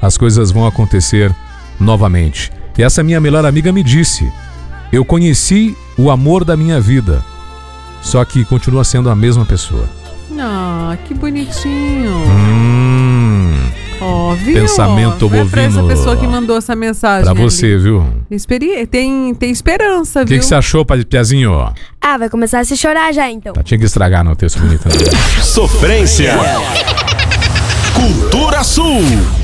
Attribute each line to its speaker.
Speaker 1: as coisas vão acontecer novamente. E essa minha melhor amiga me disse: eu conheci o amor da minha vida, só que continua sendo a mesma pessoa.
Speaker 2: Ah, que bonitinho. Viu?
Speaker 1: Pensamento bovino.
Speaker 2: É pra essa pessoa que mandou essa mensagem.
Speaker 1: Pra você,
Speaker 2: ali.
Speaker 1: viu?
Speaker 2: Tem esperança,
Speaker 1: O
Speaker 2: viu?
Speaker 1: que você achou, Piazinho?
Speaker 3: Vai começar a se chorar já, então.
Speaker 1: Tinha que estragar no texto bonito.
Speaker 4: Sofrência. Cultura Sul.